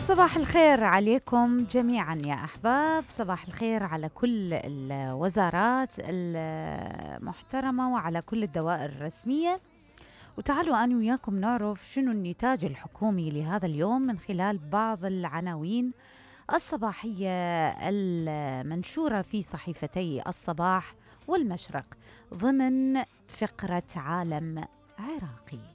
صباح الخير عليكم جميعا يا أحباب، صباح الخير على كل الوزارات المحترمة وعلى كل الدوائر الرسمية. وتعالوا أنا وياكم نعرف شنو النتاج الحكومي لهذا اليوم من خلال بعض العناوين الصباحية المنشورة في صحيفتي الصباح والمشرق ضمن فقرة عالم عراقي.